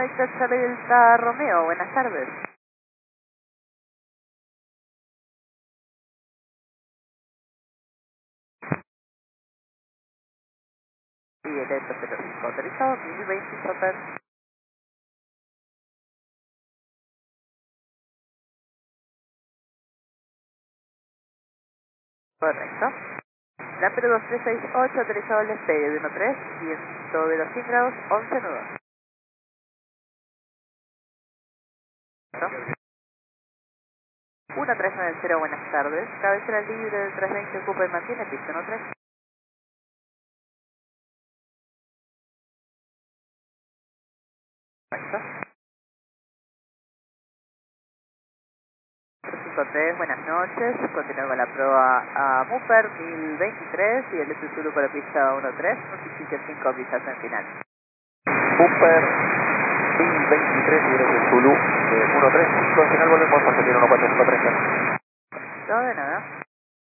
Charlie Delta Romeo, buenas tardes. Sí, el Delta 05 autorizado, 1020 total. Correcto. La Perú 2368 autorizado el despegue de 13, viento de los 100 grados, 11 nudos. ¿No? 1390, buenas tardes. Cabecera libre del 320 ocupa y mantiene piso 13. Correcto. 353, buenas noches. Continuamos con la prueba a Mupper 1023 y el Zulu para pista 13, notifica 5 pistas en final. Cooper 1023 y el Zulu 135, al final volvemos a salir 1453. Todo de nada.